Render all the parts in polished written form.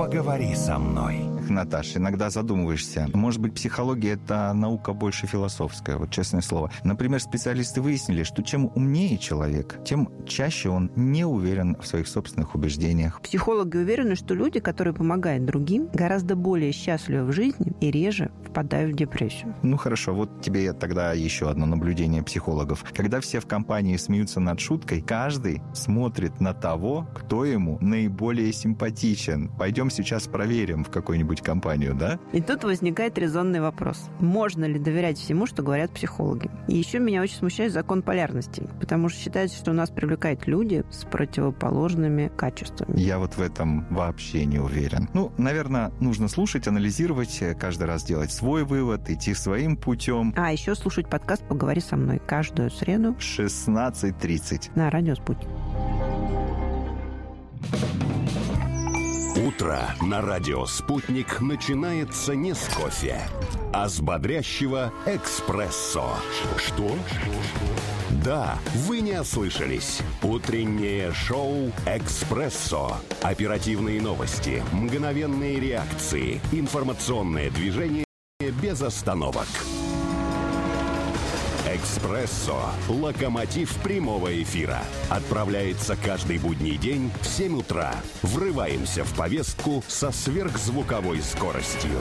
Поговори со мной. Наташ, иногда задумываешься. Может быть, психология — это наука больше философская, вот честное слово. Например, специалисты выяснили, что чем умнее человек, тем чаще он не уверен в своих собственных убеждениях. Психологи уверены, что люди, которые помогают другим, гораздо более счастливы в жизни и реже впадают в депрессию. Ну хорошо, вот тебе тогда еще одно наблюдение психологов. Когда все в компании смеются над шуткой, каждый смотрит на того, кто ему наиболее симпатичен. Пойдем сейчас проверим в какую-нибудь компанию, да? И тут возникает резонный вопрос. Можно ли доверять всему, что говорят психологи? И еще меня очень смущает закон полярности, потому что считается, что нас привлекают люди с противоположными качествами. Я вот в этом вообще не уверен. Ну, наверное, нужно слушать, анализировать, каждый раз делать свой вывод, идти своим путем. А еще слушать подкаст «Поговори со мной» каждую среду в 16:30 на радио «Спутник». Утро на радио «Спутник» начинается не с кофе, а с бодрящего эспрессо. Что? Да, вы не ослышались. Утреннее шоу «Экспрессо». Оперативные новости, мгновенные реакции, информационное движение без остановок. «Экспрессо» – локомотив прямого эфира. Отправляется каждый будний день в 7 утра. Врываемся в повестку со сверхзвуковой скоростью.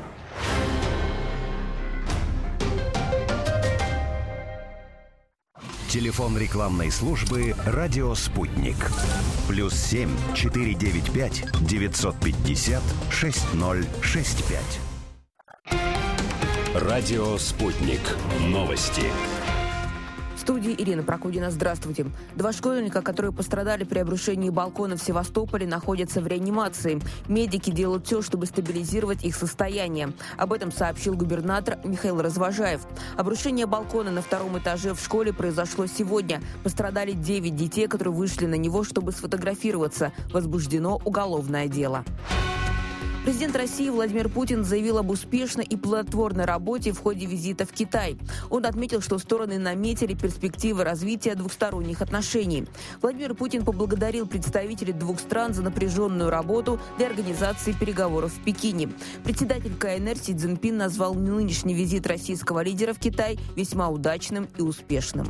Телефон рекламной службы «Радио Спутник». +7 495 950 6065. Радио «Спутник». Новости. В студии Ирина Прокудина. Здравствуйте. 2 школьника, которые пострадали при обрушении балкона в Севастополе, находятся в реанимации. Медики делают все, чтобы стабилизировать их состояние. Об этом сообщил губернатор Михаил Развожаев. Обрушение балкона на 2-м этаже в школе произошло сегодня. Пострадали 9 детей, которые вышли на него, чтобы сфотографироваться. Возбуждено уголовное дело. Президент России Владимир Путин заявил об успешной и плодотворной работе в ходе визита в Китай. Он отметил, что стороны наметили перспективы развития двухсторонних отношений. Владимир Путин поблагодарил представителей 2 стран за напряженную работу для организации переговоров в Пекине. Председатель КНР Си Цзиньпин назвал нынешний визит российского лидера в Китай весьма удачным и успешным.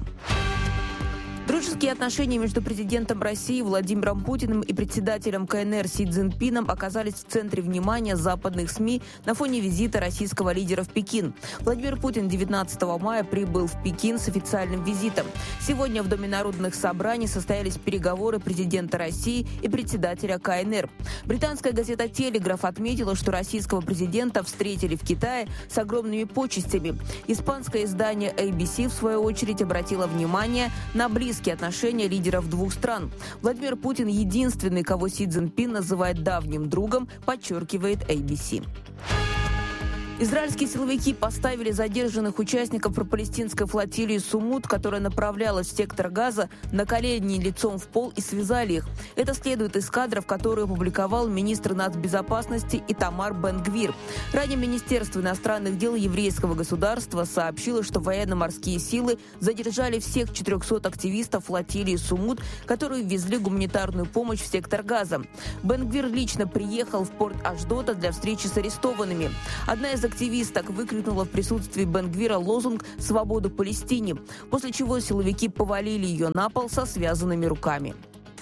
Дружеские отношения между президентом России Владимиром Путиным и председателем КНР Си Цзиньпином оказались в центре внимания западных СМИ на фоне визита российского лидера в Пекин. Владимир Путин 19 мая прибыл в Пекин с официальным визитом. Сегодня в Доме народных собраний состоялись переговоры президента России и председателя КНР. Британская газета «Телеграф» отметила, что российского президента встретили в Китае с огромными почестями. Испанское издание ABC, в свою очередь, обратило внимание на близкие отношения лидеров 2 стран. Владимир Путин единственный, кого Си Цзиньпин называет давним другом, подчеркивает ABC. Израильские силовики поставили задержанных участников пропалестинской флотилии «Сумут», которая направлялась в сектор Газа, на колени лицом в пол и связали их. Это следует из кадров, которые опубликовал министр нацбезопасности Итамар Бен-Гвир. Ранее Министерство иностранных дел еврейского государства сообщило, что военно-морские силы задержали всех 400 активистов флотилии «Сумут», которые везли гуманитарную помощь в сектор Газа. Бен-Гвир лично приехал в порт Ашдода для встречи с арестованными. Одна из активисток выкрикнула в присутствии Бен-Гвира лозунг «Свободу Палестине», после чего силовики повалили ее на пол со связанными руками.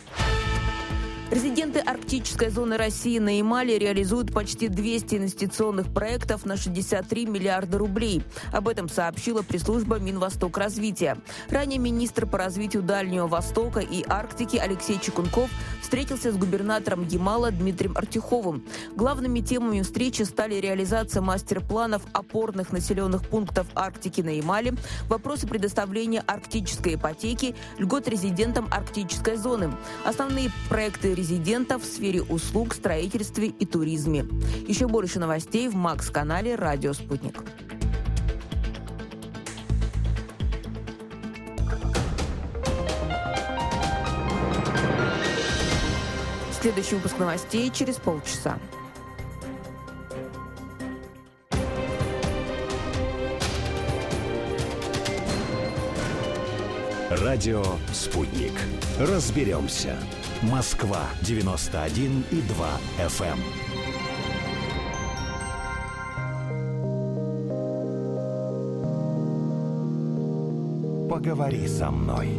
Резиденты арктической зоны России на Ямале реализуют почти 200 инвестиционных проектов на 63 миллиарда рублей. Об этом сообщила пресс-служба Минвостокразвития. Ранее министр по развитию Дальнего Востока и Арктики Алексей Чекунков встретился с губернатором Ямала Дмитрием Артюховым. Главными темами встречи стали реализация мастер-планов опорных населенных пунктов Арктики на Ямале, вопросы предоставления арктической ипотеки, льгот резидентам арктической зоны. Основные проекты резидентов в сфере услуг, строительстве и туризме. Еще больше новостей в МАКС-канале «Радио Спутник». Следующий выпуск новостей через полчаса. Радио «Спутник». Разберемся. Москва 91,2 FM. Поговори со мной.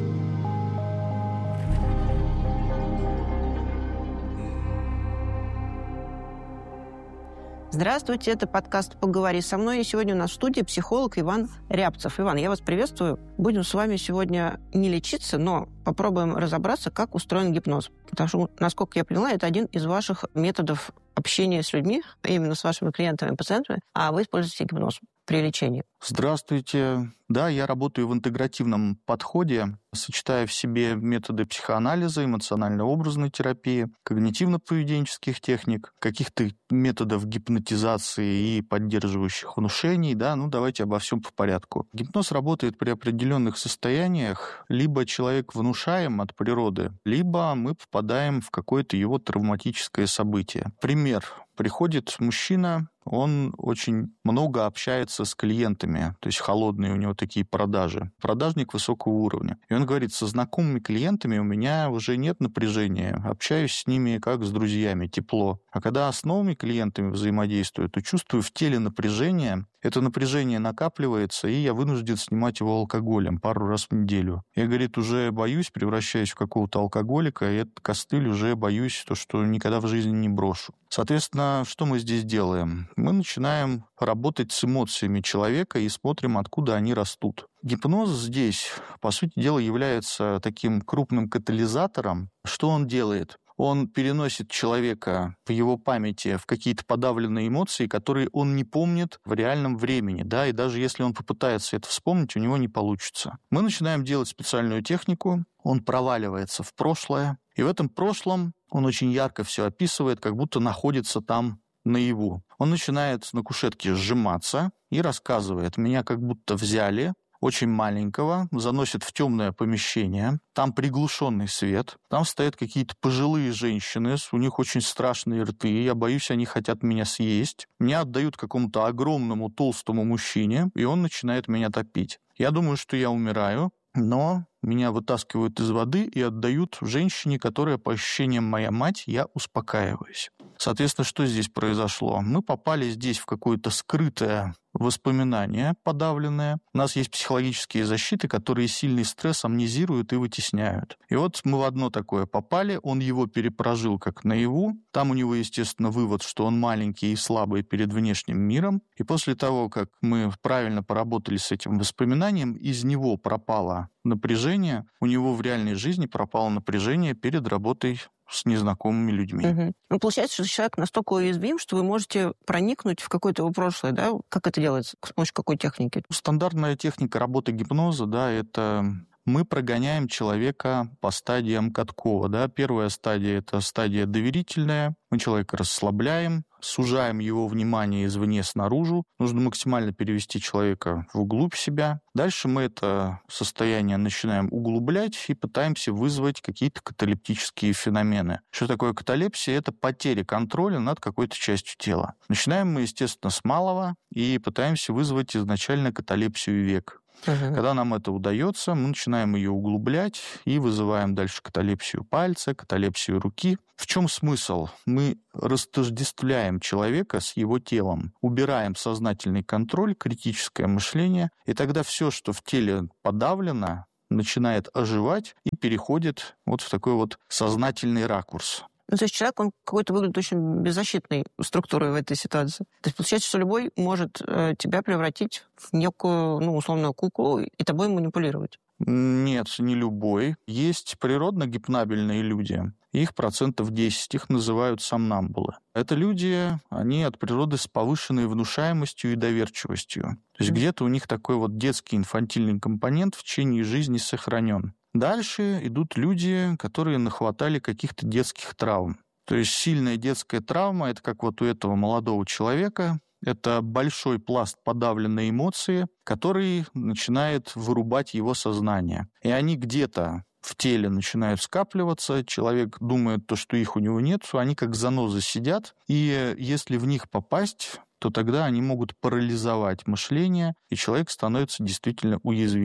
Здравствуйте, это подкаст «Поговори со мной». И сегодня у нас в студии психолог Иван Рябцев. Иван, я вас приветствую. Будем с вами сегодня не лечиться, но попробуем разобраться, как устроен гипноз. Потому что, насколько я поняла, это один из ваших методов общения с людьми, именно с вашими клиентами и пациентами, а вы используете гипноз при лечении. Здравствуйте. Да, я работаю в интегративном подходе, сочетая в себе методы психоанализа, эмоционально-образной терапии, когнитивно-поведенческих техник, каких-то методов гипнотизации и поддерживающих внушений. Да, давайте обо всем по порядку. Гипноз работает при определенных состояниях. Либо человек внушаем от природы, либо мы попадаем в какое-то его травматическое событие. Пример. Приходит мужчина, он очень много общается с клиентами, то есть холодные у него такие продажи. Продажник высокого уровня. И он говорит, со знакомыми клиентами у меня уже нет напряжения, общаюсь с ними как с друзьями, тепло. А когда с новыми клиентами взаимодействую, то чувствую в теле напряжение. Это напряжение накапливается, и я вынужден снимать его алкоголем пару раз в неделю. Я, говорит, уже боюсь, превращаюсь в какого-то алкоголика, и этот костыль уже боюсь, что никогда в жизни не брошу. Соответственно, что мы здесь делаем? Мы начинаем работать с эмоциями человека и смотрим, откуда они растут. Гипноз здесь, по сути дела, является таким крупным катализатором. Что он делает? Он переносит человека в его памяти в какие-то подавленные эмоции, которые он не помнит в реальном времени, да, и даже если он попытается это вспомнить, у него не получится. Мы начинаем делать специальную технику, он проваливается в прошлое, и в этом прошлом он очень ярко все описывает, как будто находится там наяву. Он начинает на кушетке сжиматься и рассказывает: «Меня как будто взяли, очень маленького, заносят в темное помещение, там приглушенный свет, там стоят какие-то пожилые женщины, у них очень страшные рты, я боюсь, они хотят меня съесть. Меня отдают какому-то огромному толстому мужчине, и он начинает меня топить. Я думаю, что я умираю, но меня вытаскивают из воды и отдают женщине, которая, по ощущениям, моя мать, я успокаиваюсь». Соответственно, что здесь произошло? Мы попали здесь в какое-то скрытое воспоминание подавленное. У нас есть психологические защиты, которые сильный стресс амнезируют и вытесняют. И вот мы в одно такое попали, он его перепрожил как наяву. Там у него, естественно, вывод, что он маленький и слабый перед внешним миром. И после того, как мы правильно поработали с этим воспоминанием, из него пропало напряжение, у него в реальной жизни пропало напряжение перед работой с незнакомыми людьми. Угу. Ну, получается, что человек настолько уязвим, что вы можете проникнуть в какое-то его прошлое, да? Как это делается? С помощью какой техники? Стандартная техника работы гипноза, да, это мы прогоняем человека по стадиям Каткова. Да. Первая стадия – это стадия доверительная. Мы человека расслабляем, сужаем его внимание извне снаружи. Нужно максимально перевести человека вглубь себя. Дальше мы это состояние начинаем углублять и пытаемся вызвать какие-то каталептические феномены. Что такое каталепсия? Это потеря контроля над какой-то частью тела. Начинаем мы, естественно, с малого и пытаемся вызвать изначально каталепсию век. Когда нам это удается, мы начинаем ее углублять и вызываем дальше каталепсию пальца, каталепсию руки. В чем смысл? Мы растождествляем человека с его телом, убираем сознательный контроль, критическое мышление, и тогда все, что в теле подавлено, начинает оживать и переходит вот в такой вот сознательный ракурс. Ну, то есть человек, он какой-то выглядит очень беззащитной структурой в этой ситуации. То есть получается, что любой может тебя превратить в некую, условную куклу и тобой манипулировать. Нет, не любой. Есть природно гипнабельные люди. Их 10%, их называют сомнамбулы. Это люди, они от природы с повышенной внушаемостью и доверчивостью. То есть где-то у них такой вот детский инфантильный компонент в течение жизни сохранен. Дальше идут люди, которые нахватали каких-то детских травм. То есть сильная детская травма – это как вот у этого молодого человека. Это большой пласт подавленной эмоции, который начинает вырубать его сознание. И они где-то в теле начинают скапливаться, человек думает, что их у него нет, они как занозы сидят, и если в них попасть, то тогда они могут парализовать мышление, и человек становится действительно уязвимым.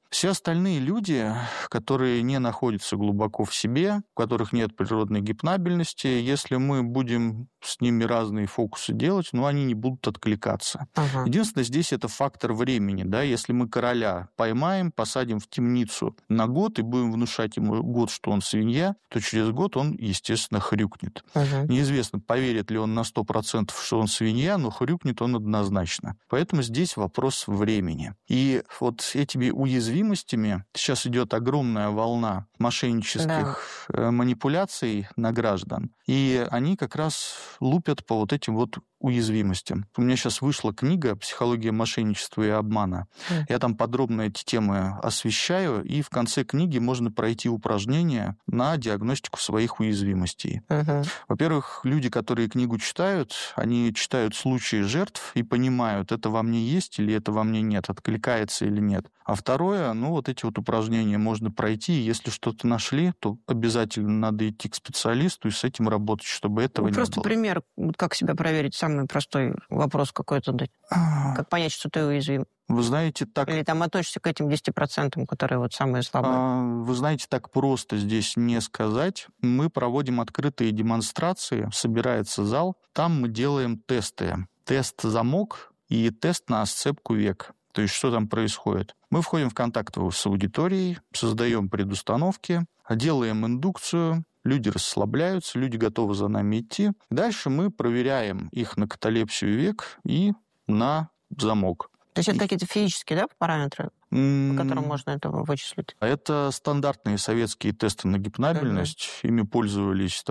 Все остальные люди, которые не находятся глубоко в себе, у которых нет природной гипнабельности, если мы будем с ними разные фокусы делать, они не будут откликаться. Ага. Единственное, здесь это фактор времени. Да? Если мы короля поймаем, посадим в темницу на год и будем внушать ему год, что он свинья, то через год он, естественно, хрюкнет. Ага. Неизвестно, поверит ли он на 100%, что он свинья, но хрюкнет он однозначно. Поэтому здесь вопрос времени. И вот этими уязвимостями сейчас идет огромная волна мошеннических манипуляций на граждан. И они как раз лупят по вот этим вот уязвимостям. У меня сейчас вышла книга «Психология мошенничества и обмана». Я там подробно эти темы освещаю, и в конце книги можно пройти упражнения на диагностику своих уязвимостей. Во-первых, люди, которые книгу читают, они читают случаи жертв и понимают, это во мне есть или это во мне нет, откликается или нет. А второе, вот эти вот упражнения можно пройти, и если что-то нашли, то обязательно надо идти к специалисту и с этим работать, чтобы этого не было. Просто пример, как себя проверить, самый простой вопрос какой-то дать. Как понять, что ты уязвим? Вы знаете, так... Или там относишься к этим 10%, которые вот самые слабые? Вы знаете, так просто здесь не сказать. Мы проводим открытые демонстрации, собирается зал, там мы делаем тесты. Тест-замок и тест на сцепку век. То есть, что там происходит? Мы входим в контакт с аудиторией, создаем предустановки, делаем индукцию, люди расслабляются, люди готовы за нами идти. Дальше мы проверяем их на каталепсию век и на замок. То есть это какие-то физические, параметры, по которым можно это вычислить? Это стандартные советские тесты на гипнабельность. Ими пользовались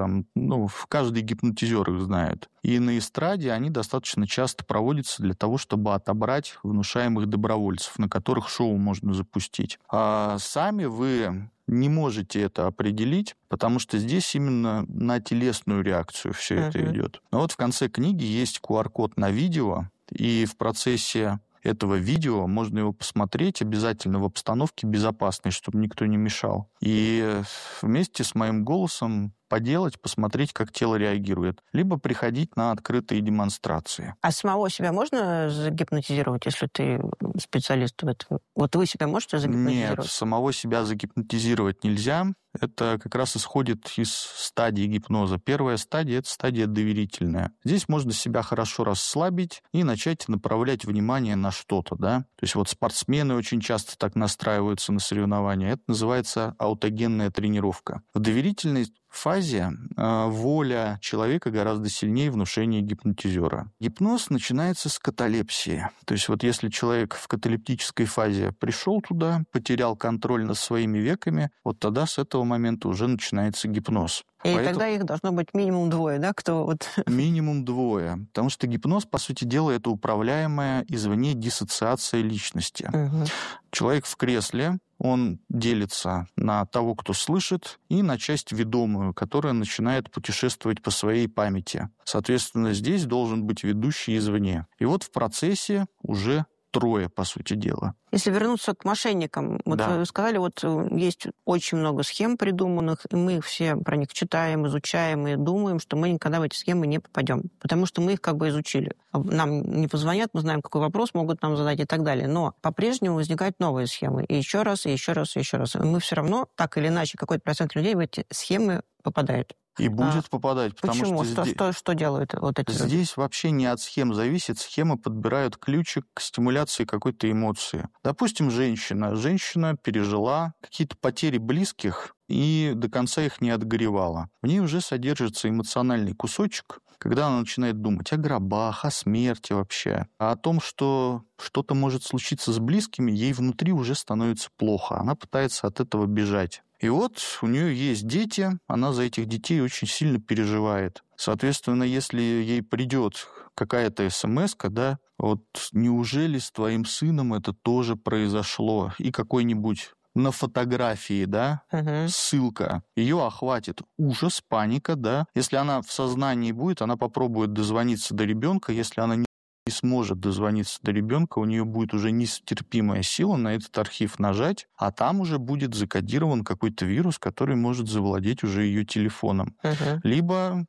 каждый гипнотизер их знает. И на эстраде они достаточно часто проводятся для того, чтобы отобрать внушаемых добровольцев, на которых шоу можно запустить. А сами вы не можете это определить, потому что здесь именно на телесную реакцию все это идет. Но вот в конце книги есть QR-код на видео, и в процессе этого видео можно его посмотреть обязательно в обстановке безопасной, чтобы никто не мешал. И вместе с моим голосом посмотреть, как тело реагирует. Либо приходить на открытые демонстрации. А самого себя можно загипнотизировать, если ты специалист в этом? Вот вы себя можете загипнотизировать? Нет, самого себя загипнотизировать нельзя. Это как раз исходит из стадии гипноза. Первая стадия – это стадия доверительная. Здесь можно себя хорошо расслабить и начать направлять внимание на что-то. Да? То есть вот спортсмены очень часто так настраиваются на соревнования. Это называется аутогенная тренировка. В доверительной фазе воля человека гораздо сильнее внушения гипнотизера. Гипноз начинается с каталепсии. То есть вот если человек в каталептической фазе пришел туда, потерял контроль над своими веками, вот тогда с этого момента уже начинается гипноз. И тогда их должно быть минимум двое, да? Минимум двое. Потому что гипноз, по сути дела, это управляемая извне диссоциация личности. Человек в кресле, он делится на того, кто слышит, и на часть ведомую, которая начинает путешествовать по своей памяти. Соответственно, здесь должен быть ведущий извне. И вот в процессе уже трое, по сути дела. Если вернуться к мошенникам, вы сказали, есть очень много схем придуманных, и мы все про них читаем, изучаем и думаем, что мы никогда в эти схемы не попадем, потому что мы их изучили. Нам не позвонят, мы знаем, какой вопрос могут нам задать и так далее. Но по-прежнему возникают новые схемы. И еще раз, и еще раз, и еще раз. И мы все равно, так или иначе, какой-то процент людей в эти схемы попадает. И будет попадать. Почему? Что делают эти люди? Здесь вообще не от схем зависит. Схемы подбирают ключик к стимуляции какой-то эмоции. Допустим, женщина. Женщина пережила какие-то потери близких и до конца их не отгоревала. В ней уже содержится эмоциональный кусочек, когда она начинает думать о гробах, о смерти вообще, о том, что что-то может случиться с близкими, ей внутри уже становится плохо. Она пытается от этого бежать. И вот у нее есть дети, она за этих детей очень сильно переживает. Соответственно, если ей придет какая-то смс-ка, неужели с твоим сыном это тоже произошло? И какой-нибудь на фотографии, ссылка, ее охватит ужас, паника, Если она в сознании будет, она попробует дозвониться до ребенка, если она не сможет дозвониться до ребенка, у нее будет уже нестерпимая сила на этот архив нажать, а там уже будет закодирован какой-то вирус, который может завладеть уже ее телефоном. Либо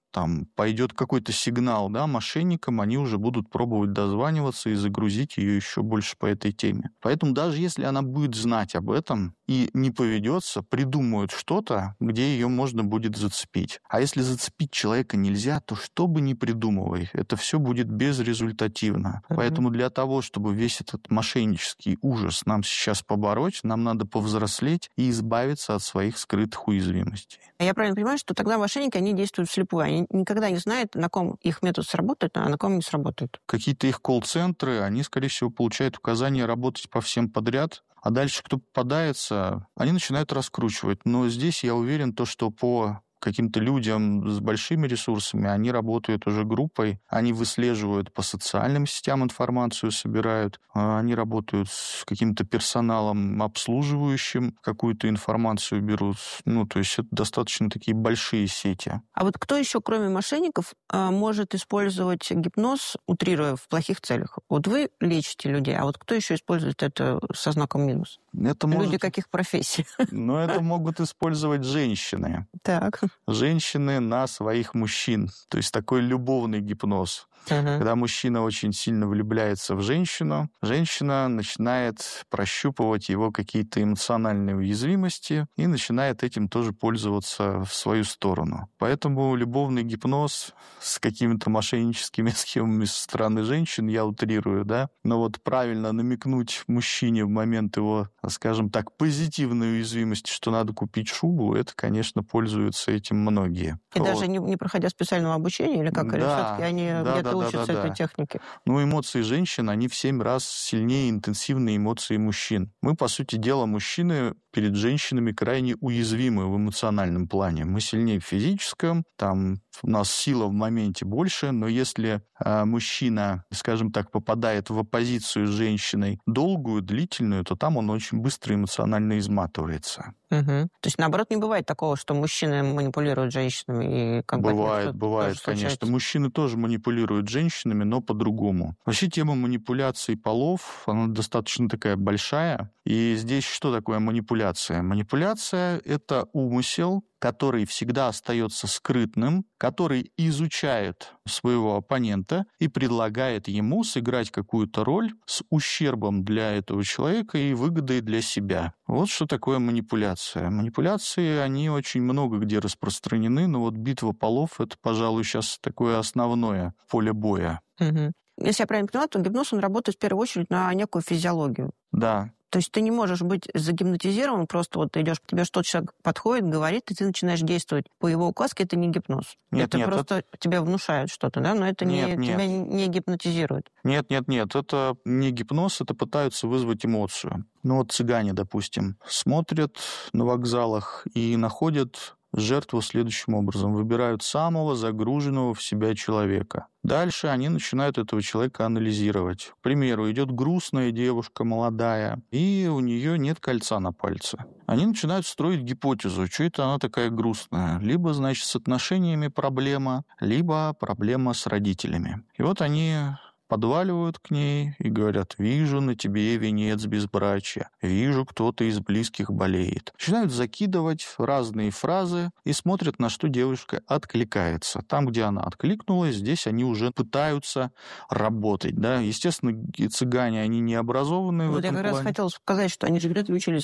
там пойдет какой-то сигнал, да, мошенникам, они уже будут пробовать дозваниваться и загрузить ее еще больше по этой теме. Поэтому даже если она будет знать об этом и не поведется, придумают что-то, где ее можно будет зацепить. А если зацепить человека нельзя, то что бы ни придумывай, это все будет безрезультативно. Поэтому для того, чтобы весь этот мошеннический ужас нам сейчас побороть, нам надо повзрослеть и избавиться от своих скрытых уязвимостей. Я правильно понимаю, что тогда мошенники, они действуют вслепую. Они никогда не знают, на ком их метод сработает, а на ком не сработает. Какие-то их колл-центры, они, скорее всего, получают указания работать по всем подряд, а дальше, кто попадается, они начинают раскручивать. Но здесь я уверен, что по каким-то людям с большими ресурсами, они работают уже группой, они выслеживают по социальным сетям информацию, собирают, они работают с каким-то персоналом обслуживающим, какую-то информацию берут. То есть это достаточно такие большие сети. А вот кто еще, кроме мошенников, может использовать гипноз, утрируя в плохих целях? Вот вы лечите людей, а вот кто еще использует это со знаком минус? Люди каких профессий? Это могут использовать женщины. Так. Женщины на своих мужчин. То есть такой любовный гипноз. Когда мужчина очень сильно влюбляется в женщину, женщина начинает прощупывать его какие-то эмоциональные уязвимости и начинает этим тоже пользоваться в свою сторону. Поэтому любовный гипноз с какими-то мошенническими схемами со стороны женщин, я утрирую, да, но вот правильно намекнуть мужчине в момент его, скажем так, позитивной уязвимости, что надо купить шубу, это, конечно, пользуются этим многие. И даже не проходя специального обучения, или как? Или все-таки они где-то учатся этой технике? Эмоции женщин, они в 7 раз сильнее интенсивные эмоции мужчин. Мы, по сути дела, мужчины перед женщинами крайне уязвимы в эмоциональном плане. Мы сильнее в физическом, там у нас сила в моменте больше, но если мужчина, скажем так, попадает в оппозицию с женщиной долгую, длительную, то там он очень быстро эмоционально изматывается. То есть, наоборот, не бывает такого, что мужчины манипулируют женщинами? И бывает, конечно. Мужчины тоже манипулируют женщинами, но по-другому. Вообще тема манипуляций полов, она достаточно такая большая. И здесь что такое манипуляция? Манипуляция — это умысел, который всегда остается скрытным, который изучает своего оппонента и предлагает ему сыграть какую-то роль с ущербом для этого человека и выгодой для себя. Вот что такое манипуляция. Манипуляции, они очень много где распространены, но вот битва полов — это, пожалуй, сейчас такое основное поле боя. Если я правильно поняла, то гипноз, он работает в первую очередь на некую физиологию. Да. То есть ты не можешь быть загипнотизирован, просто вот ты идешь, тебе что-то человек подходит, говорит, и ты начинаешь действовать по его указке, это не гипноз. Нет, просто тебя внушают что-то, да, но это тебя не гипнотизирует. Нет, это не гипноз, это пытаются вызвать эмоцию. Цыгане, допустим, смотрят на вокзалах и находят жертву следующим образом. Выбирают самого загруженного в себя человека. Дальше они начинают этого человека анализировать. К примеру, идет грустная девушка, молодая, и у нее нет кольца на пальце. Они начинают строить гипотезу, что это она такая грустная. Либо, значит, с отношениями проблема, либо проблема с родителями. И вот они подваливают к ней и говорят: «Вижу на тебе венец безбрачия, вижу, кто-то из близких болеет». Начинают закидывать разные фразы и смотрят, на что девушка откликается. Там, где она откликнулась, здесь они уже пытаются работать. Да? Естественно, цыгане, они не образованные в этом плане. Я как раз хотела сказать, что они же где-то учились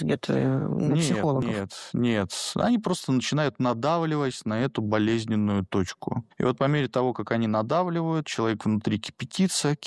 на психологов. Нет. Они просто начинают надавливать на эту болезненную точку. И вот по мере того, как они надавливают, человек внутри кипятится,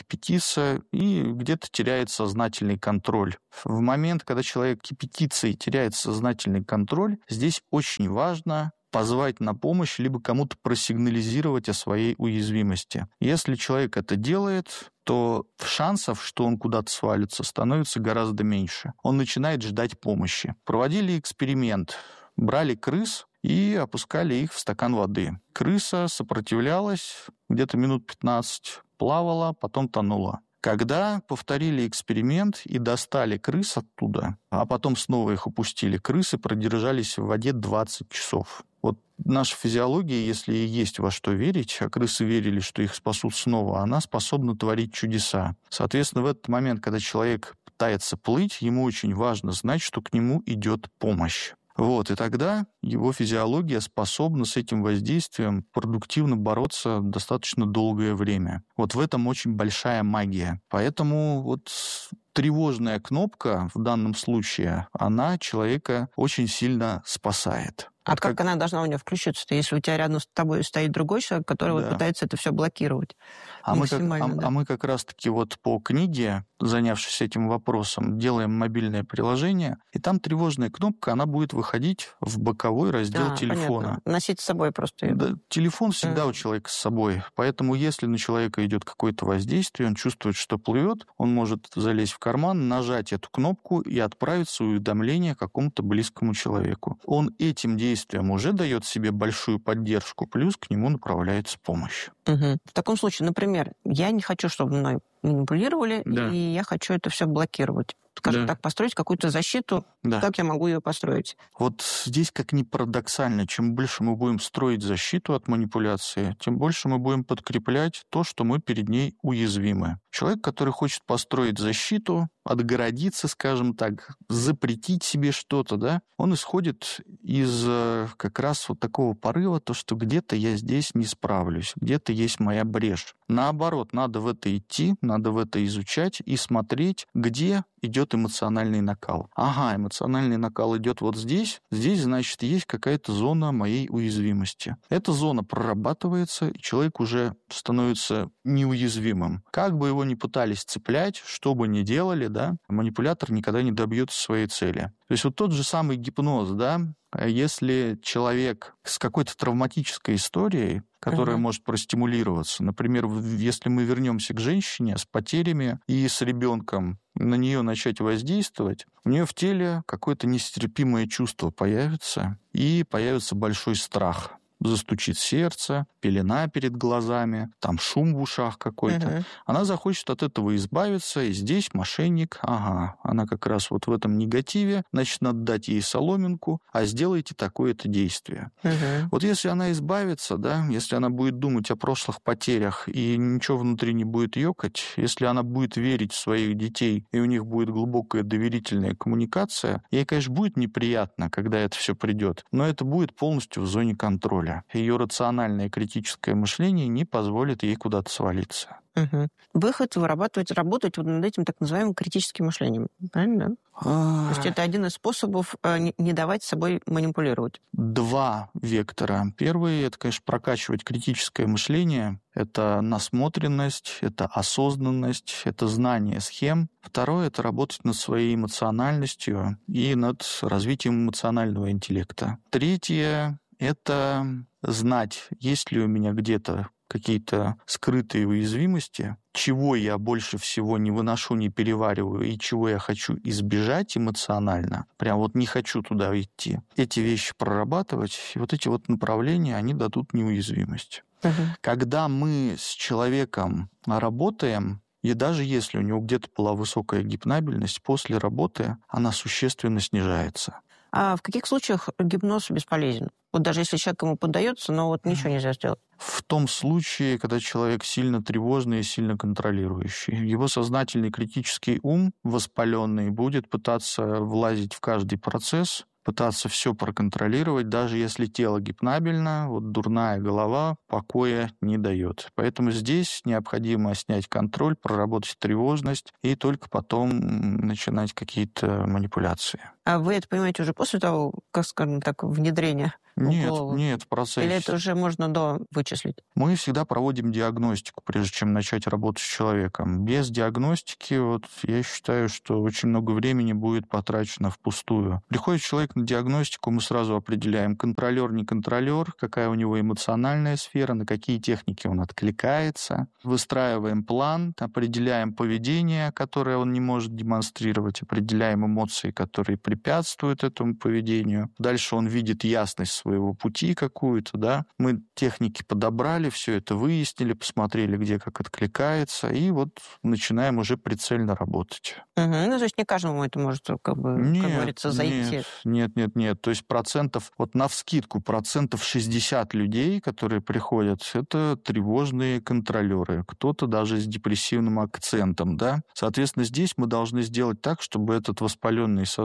и где-то теряет сознательный контроль. В момент, когда человек кипятится и теряет сознательный контроль, здесь очень важно позвать на помощь, либо кому-то просигнализировать о своей уязвимости. Если человек это делает, то шансов, что он куда-то свалится, становится гораздо меньше. Он начинает ждать помощи. Проводили эксперимент. Брали крыс и опускали их в стакан воды. Крыса сопротивлялась где-то минут 15, плавала, потом тонула. Когда повторили эксперимент и достали крыс оттуда, а потом снова их опустили, крысы продержались в воде 20 часов. Вот наша физиология, если и есть во что верить, а крысы верили, что их спасут снова, она способна творить чудеса. Соответственно, в этот момент, когда человек пытается плыть, ему очень важно знать, что к нему идет помощь. Вот, и тогда его физиология способна с этим воздействием продуктивно бороться достаточно долгое время. Вот в этом очень большая магия. Поэтому вот тревожная кнопка в данном случае, она человека очень сильно спасает. А как она должна у него включиться-то, если у тебя рядом с тобой стоит другой человек, который вот пытается это все блокировать? Мы как раз-таки вот по книге, занявшись этим вопросом, делаем мобильное приложение, и там тревожная кнопка, она будет выходить в боковой раздел телефона. Понятно. Носить с собой просто ее. Да, телефон всегда у человека с собой, поэтому если на человека идет какое-то воздействие, он чувствует, что плывет, он может залезть в карман, нажать эту кнопку и отправить уведомление какому-то близкому человеку. Он этим действием уже дает себе большую поддержку, плюс к нему направляется помощь. Угу. В таком случае, например, я не хочу, чтобы мной манипулировали, и я хочу это все блокировать. Скажем так, построить какую-то защиту. Как я могу ее построить? Вот здесь, как ни парадоксально, чем больше мы будем строить защиту от манипуляции, тем больше мы будем подкреплять то, что мы перед ней уязвимы. Человек, который хочет построить защиту, отгородиться, скажем так, запретить себе что-то, он исходит из как раз вот такого порыва, то, что где-то я здесь не справлюсь, где-то есть моя брешь. Наоборот, надо в это идти, надо в это изучать и смотреть, где идет эмоциональный накал. Ага, эмоциональный накал идет вот здесь, значит, есть какая-то зона моей уязвимости. Эта зона прорабатывается, и человек уже становится неуязвимым. Как бы его ни пытались цеплять, что бы ни делали, манипулятор никогда не добьется своей цели. То есть вот тот же самый гипноз, если человек с какой-то травматической историей, которая может простимулироваться, например, если мы вернемся к женщине с потерями и с ребенком, на нее начать воздействовать, у нее в теле какое-то нестерпимое чувство появится, и появится большой страх. Застучит сердце, пелена перед глазами, там шум в ушах какой-то. Она захочет от этого избавиться, и здесь мошенник, она как раз вот в этом негативе, значит, надо дать ей соломинку, а сделайте такое-то действие. Вот если она избавится, если она будет думать о прошлых потерях, и ничего внутри не будет ёкать, если она будет верить в своих детей, и у них будет глубокая доверительная коммуникация, ей, конечно, будет неприятно, когда это все придет, но это будет полностью в зоне контроля. Ее рациональное критическое мышление не позволит ей куда-то свалиться. Выход вырабатывать, работать вот над этим так называемым критическим мышлением. Правильно, То есть это один из способов не давать собой манипулировать. Два вектора. Первый — это, конечно, прокачивать критическое мышление. Это насмотренность, это осознанность, это знание схем. Второе — это работать над своей эмоциональностью и над развитием эмоционального интеллекта. Третье — это знать, есть ли у меня где-то какие-то скрытые уязвимости, чего я больше всего не выношу, не перевариваю, и чего я хочу избежать эмоционально, прям вот не хочу туда идти. Эти вещи прорабатывать, и вот эти вот направления, они дадут неуязвимость. Когда мы с человеком работаем, и даже если у него где-то была высокая гипнабельность, после работы она существенно снижается. А в каких случаях гипноз бесполезен? Вот даже если человек ему поддается, но вот ничего нельзя сделать. В том случае, когда человек сильно тревожный и сильно контролирующий. Его сознательный критический ум, воспаленный, будет пытаться влазить в каждый процесс, пытаться все проконтролировать, даже если тело гипнабельно, вот дурная голова покоя не дает. Поэтому здесь необходимо снять контроль, проработать тревожность и только потом начинать какие-то манипуляции. А вы это понимаете уже после того, как, скажем так, внедрения? Нет, в процессе. Или это уже можно вычислить? Мы всегда проводим диагностику, прежде чем начать работать с человеком. Без диагностики, я считаю, что очень много времени будет потрачено впустую. Приходит человек на диагностику, мы сразу определяем, контролер, не контролер, какая у него эмоциональная сфера, на какие техники он откликается. Выстраиваем план, определяем поведение, которое он не может демонстрировать, определяем эмоции, которые препятствуют этому поведению. Дальше он видит ясность своего пути какую-то, Мы техники подобрали, все это выяснили, посмотрели, где как откликается, и начинаем уже прицельно работать. То есть не каждому это может, как говорится, зайти. Нет. То есть навскидку 60% людей, которые приходят, это тревожные контролеры. Кто-то даже с депрессивным акцентом, Соответственно, здесь мы должны сделать так, чтобы этот воспаленный сознательный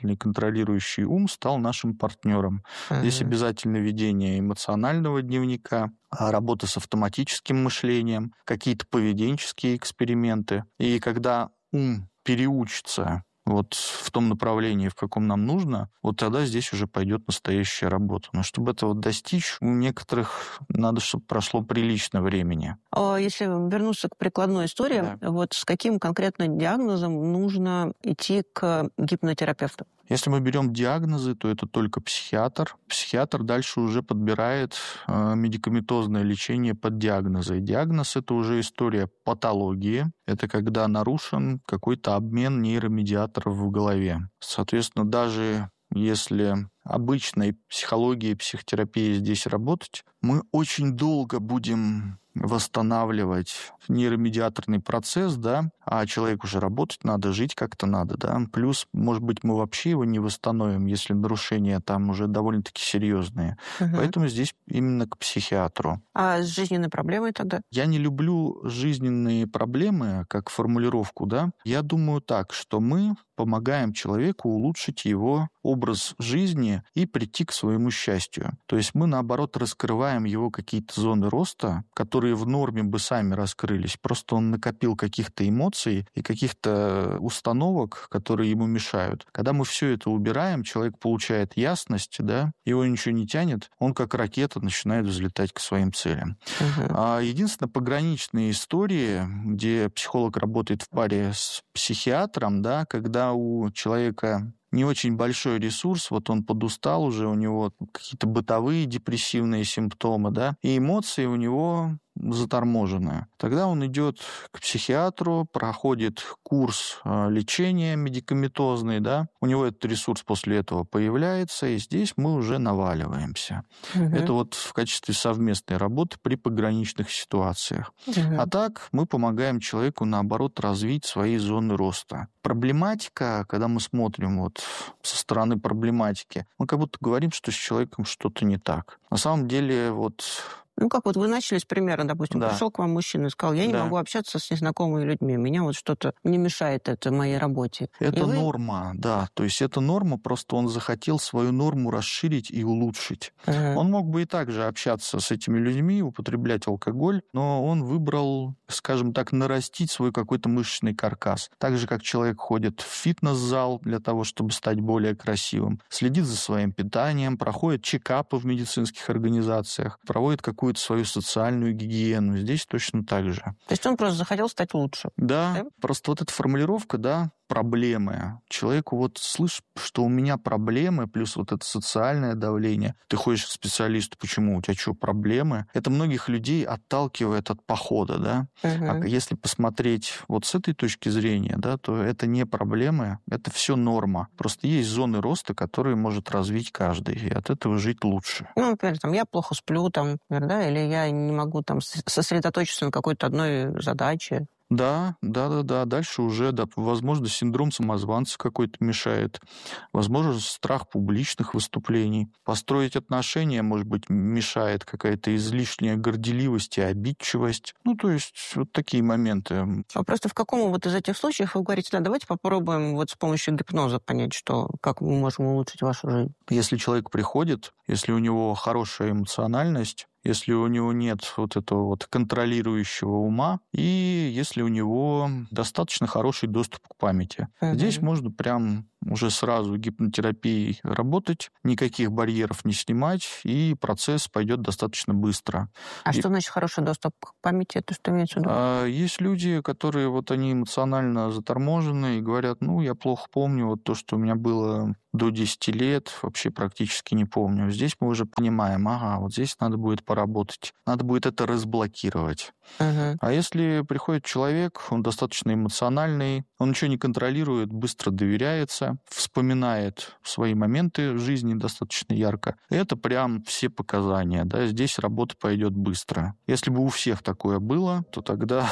самостоятельный контролирующий ум стал нашим партнером. Здесь обязательно ведение эмоционального дневника, работа с автоматическим мышлением, какие-то поведенческие эксперименты. И когда ум переучится вот в том направлении, в каком нам нужно, вот тогда здесь уже пойдет настоящая работа. Но чтобы этого достичь, у некоторых надо, чтобы прошло прилично времени. Если вернуться к прикладной истории, вот с каким конкретно диагнозом нужно идти к гипнотерапевту? Если мы берем диагнозы, то это только психиатр. Психиатр дальше уже подбирает медикаментозное лечение под диагнозы. Диагноз — это уже история патологии. Это когда нарушен какой-то обмен нейромедиаторов в голове. Соответственно, даже если обычной психологии и психотерапии здесь работать, мы очень долго будем восстанавливать нейромедиаторный процесс, да, а человеку уже работать надо, жить как-то надо, да. Плюс, может быть, мы вообще его не восстановим, если нарушения там уже довольно-таки серьезные. Поэтому здесь именно к психиатру. А с жизненной проблемой тогда? Я не люблю жизненные проблемы как формулировку, да. Я думаю так, что мы помогаем человеку улучшить его образ жизни и прийти к своему счастью. То есть мы, наоборот, раскрываем его какие-то зоны роста, которые в норме бы сами раскрылись. Просто он накопил каких-то эмоций и каких-то установок, которые ему мешают. Когда мы все это убираем, человек получает ясность, да, его ничего не тянет, он как ракета начинает взлетать к своим целям. Единственное, пограничные истории, где психолог работает в паре с психиатром, да, когда у человека не очень большой ресурс, вот он подустал уже, у него какие-то бытовые депрессивные симптомы, да, и эмоции у него заторможенные. Тогда он идет к психиатру, проходит курс лечения медикаментозный, да, у него этот ресурс после этого появляется, и здесь мы уже наваливаемся. Это вот в качестве совместной работы при пограничных ситуациях. А так мы помогаем человеку, наоборот, развить свои зоны роста. Проблематика, когда мы смотрим вот со стороны проблематики, мы как будто говорим, что с человеком что-то не так. На самом деле вот... Ну, как вот вы начали с примера, допустим, пришел к вам мужчина и сказал, я не могу общаться с незнакомыми людьми, меня вот что-то не мешает это моей работе. Это норма, да, то есть это норма, просто он захотел свою норму расширить и улучшить. Он мог бы и так же общаться с этими людьми, употреблять алкоголь, но он выбрал, скажем так, нарастить свой какой-то мышечный каркас. Так же, как человек ходит в фитнес-зал для того, чтобы стать более красивым, следит за своим питанием, проходит чекапы в медицинских организациях, проводит какую-то свою социальную гигиену. Здесь точно так же. То есть он просто захотел стать лучше. Да, просто вот эта формулировка, да, проблемы. Человеку вот слышишь, что у меня проблемы, плюс вот это социальное давление. Ты ходишь к специалисту, почему? У тебя что, проблемы? Это многих людей отталкивает от похода, да? А если посмотреть вот с этой точки зрения, да, то это не проблемы, это все норма. Просто есть зоны роста, которые может развить каждый, и от этого жить лучше. Ну, например, там, я плохо сплю, там, например, да, или я не могу там сосредоточиться на какой-то одной задаче. Да. Дальше уже, да, возможно, синдром самозванца какой-то мешает. Возможно, страх публичных выступлений. Построить отношения, может быть, мешает какая-то излишняя горделивость и обидчивость. Ну, то есть вот такие моменты. А просто в каком вот из этих случаев вы говорите, да, давайте попробуем вот с помощью гипноза понять, что, как мы можем улучшить вашу жизнь? Если человек приходит, если у него хорошая эмоциональность, если у него нет вот этого вот контролирующего ума, и если у него достаточно хороший доступ к памяти. Здесь можно прям уже сразу гипнотерапией работать, никаких барьеров не снимать, и процесс пойдет достаточно быстро. Что значит хороший доступ к памяти? Это что имеется в виду? Есть люди, которые вот они эмоционально заторможены и говорят, ну, я плохо помню вот то, что у меня было до 10 лет, вообще практически не помню. Здесь мы уже понимаем, вот здесь надо будет поработать, надо будет это разблокировать. А если приходит человек, он достаточно эмоциональный, он ничего не контролирует, быстро доверяется, вспоминает свои моменты жизни достаточно ярко, это прям все показания, да, здесь работа пойдет быстро. Если бы у всех такое было, то тогда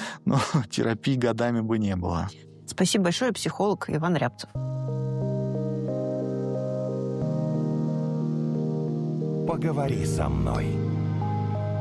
терапии годами бы не было. Спасибо большое, психолог Иван Рябцев. Поговори со мной.